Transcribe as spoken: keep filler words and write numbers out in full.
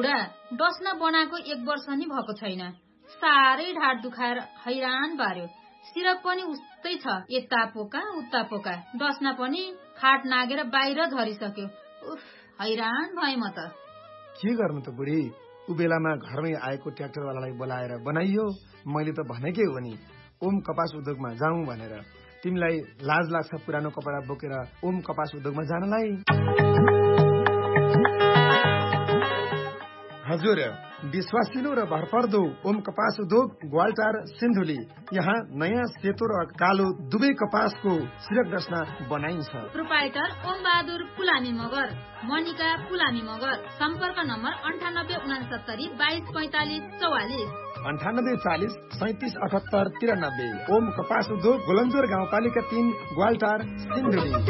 बुढा डस्ना बनाएको एक वर्ष नि भएको छैन। साह्रै ढाड दुखाएर हैरान पार्यो। सिरक पनि उस्तै छ, यता पोका उता पोका। डस्ना पनि खाट नागेर बाहिर झरिसक्यो। उफ, हैरान भए म त। के गर्नु त बुढी, उ बेलामा घरमै आएको ट्र्याक्टरवालालाई बोलाएर बनाइयो। मैले त भनेकै हो नि ओम कपास उद्योगमा जाउँ भनेर। तिमीलाई लाज लाग्छ पुरानो कपडा बोकेर ओम कपास उद्योगमा जानलाई? हजुर, विश्वासिलो र भरपर्दो ओम कपास उद्योग ग्वालटार सिन्धुली। यहाँ नयाँ सेतो र कालो दुवै कपासको सिरक डस्ना बनाइन्छ। प्रोपाइटर ओम बहादुर पुलामी मगर, मनिका पुलामी मगर। सम्पर्क नम्बर अन्ठानब्बे उनासत्तरी बाइस पैंतालिस चौवालिस, अन्ठानब्बे चालिस सैतिस अठहत्तर तिरानब्बे। ओम कपास उद्योग गोलन्जोर गाउँपालिका तीन ग्वालटार सिन्धुली।